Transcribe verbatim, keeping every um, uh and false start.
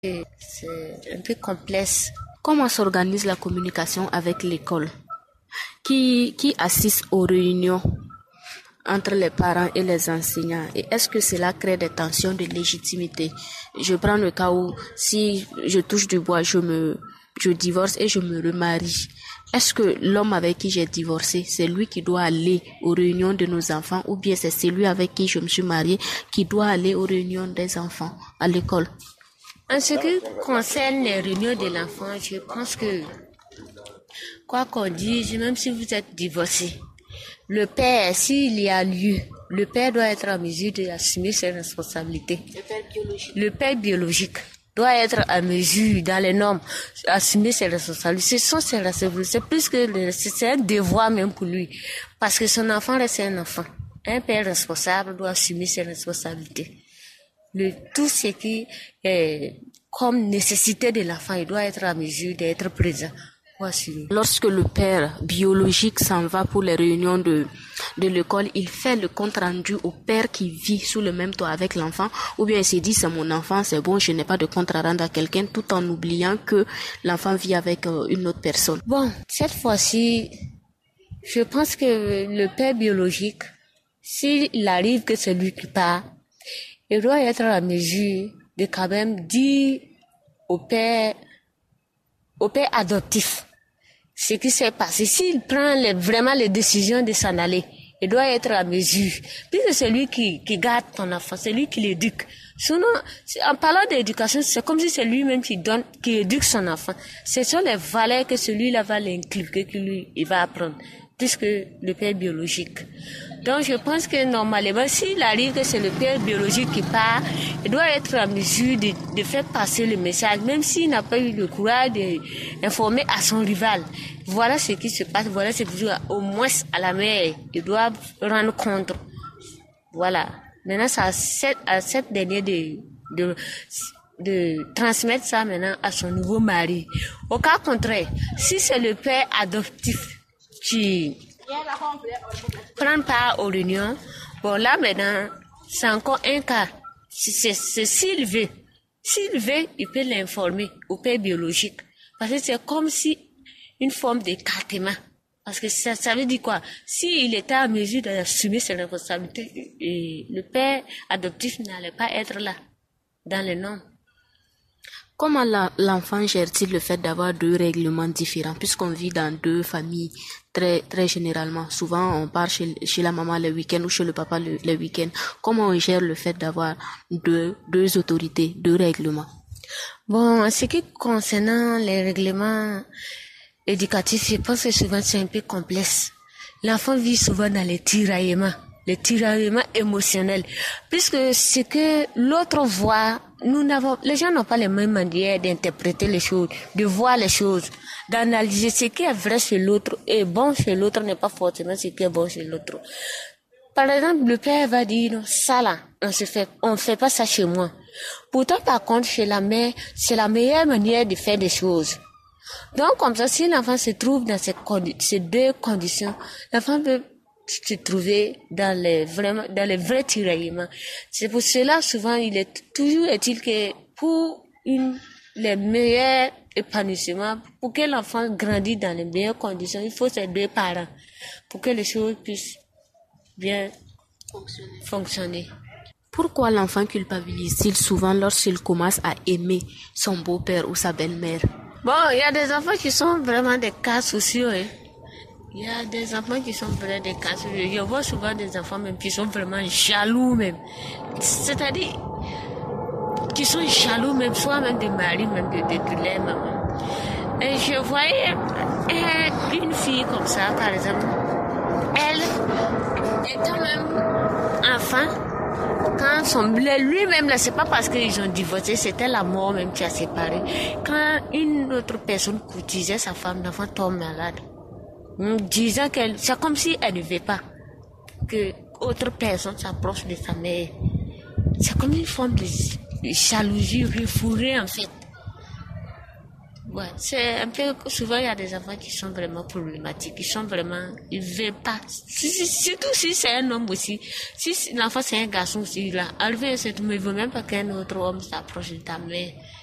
Et c'est un peu complexe. Comment s'organise la communication avec l'école? Qui, qui assiste aux réunions entre les parents et les enseignants? Et est-ce que cela crée des tensions de légitimité? Je prends le cas où si je touche du bois, je me, je divorce et je me remarie. Est-ce que l'homme avec qui j'ai divorcé, c'est lui qui doit aller aux réunions de nos enfants, ou bien c'est celui avec qui je me suis mariée qui doit aller aux réunions des enfants à l'école? En ce qui concerne les réunions de l'enfant, je pense que, quoi qu'on dise, même si vous êtes divorcé, le père, s'il y a lieu, le père doit être en mesure d'assumer ses responsabilités. Le père biologique. Le père biologique doit être en mesure, dans les normes, d'assumer ses responsabilités. Ce sont ses responsabilités. C'est plus que le, c'est un devoir même pour lui. Parce que son enfant reste un enfant. Un père responsable doit assumer ses responsabilités. Le, tout ce qui est comme nécessité de l'enfant, il doit être en mesure d'être présent. Lorsque le père biologique s'en va pour les réunions de, de l'école, il fait le compte rendu au père qui vit sous le même toit avec l'enfant, ou bien il se dit c'est mon enfant, c'est bon, je n'ai pas de compte à rendre à quelqu'un, tout en oubliant que l'enfant vit avec euh, une autre personne. Bon, cette fois-ci, je pense que le père biologique, s'il arrive que c'est lui qui part, il doit être en mesure de quand même dire au père, au père adoptif ce qui s'est passé. S'il prend les, vraiment les décisions de s'en aller, il doit être en mesure. Puisque c'est lui qui, qui garde ton enfant, c'est lui qui l'éduque. Sinon, en parlant d'éducation, c'est comme si c'est lui-même qui donne, qui éduque son enfant. Ce sont les valeurs que celui-là va l'inculquer, que lui, il va apprendre. Plus que le père biologique. Donc je pense que normalement, s'il arrive que c'est le père biologique qui part, il doit être en mesure de, de faire passer le message, même s'il n'a pas eu le courage d'informer à son rival. Voilà ce qui se passe, voilà ce qui se passe. Au moins à la mère, il doit rendre compte. Voilà. Maintenant, c'est à cette, à cette dernière de, de, de transmettre ça maintenant à son nouveau mari. Au cas contraire, si c'est le père adoptif qui prend part aux réunions, bon là maintenant, c'est encore un cas. C'est, c'est s'il veut. S'il veut, il peut l'informer au père biologique. Parce que c'est comme si une forme d'écartement. Parce que ça, ça veut dire quoi? S'il était en mesure d'assumer ses responsabilités, et le père adoptif n'allait pas être là, dans les normes. Comment la, l'enfant gère-t-il le fait d'avoir deux règlements différents, puisqu'on vit dans deux familles très très généralement? Souvent, on part chez, chez la maman le week-end ou chez le papa le, le week-end. Comment on gère le fait d'avoir deux, deux autorités, deux règlements? Bon, en ce qui concerne les règlements éducatifs, je pense que souvent c'est un peu complexe. L'enfant vit souvent dans les tiraillements, les tiraillements émotionnels, puisque ce que l'autre voit, nous n'avons, les gens n'ont pas les mêmes manières d'interpréter les choses, de voir les choses, d'analyser ce qui est vrai chez l'autre et bon chez l'autre n'est pas forcément ce qui est bon chez l'autre. Par exemple, le père va dire, non, ça là, on se fait, on fait pas ça chez moi. Pourtant, par contre, chez la mère, c'est la meilleure manière de faire des choses. Donc, comme ça, si l'enfant se trouve dans ces, condi- ces deux conditions, l'enfant peut se trouver dans les vraiment, dans les vrais tiraillements. C'est pour cela, souvent, il est toujours est-il que pour une, les meilleurs épanouissements, pour que l'enfant grandisse dans les meilleures conditions, il faut ses deux parents, pour que les choses puissent bien fonctionner. fonctionner. Pourquoi l'enfant culpabilise-t-il souvent lorsqu'il commence à aimer son beau-père ou sa belle-mère? Bon, il y a des enfants qui sont vraiment des cas sociaux, hein. Il y a des enfants qui sont vraiment des cas sociaux. Je vois souvent des enfants même qui sont vraiment jaloux même. C'est-à-dire, qui sont jaloux même, soit même des maris, même de, de, de leur maman. Et je voyais euh, une fille comme ça, par exemple. Elle, étant même enfant, quand son lui-même là, c'est pas parce qu'ils ont divorcé, c'était la mort même qui a séparé. Quand une autre personne courtisait sa femme, l'enfant tombe malade, disant qu'elle, c'est comme si elle ne veut pas que autre personne s'approche de sa mère. C'est comme une forme de jalousie refoulée en fait. Ouais, c'est un peu, souvent il y a des enfants qui sont vraiment problématiques, qui sont vraiment, ils veulent pas, surtout si c'est un homme aussi, si l'enfant c'est un garçon aussi, là, enlever cette, mais il veut même pas qu'un autre homme s'approche de ta mère.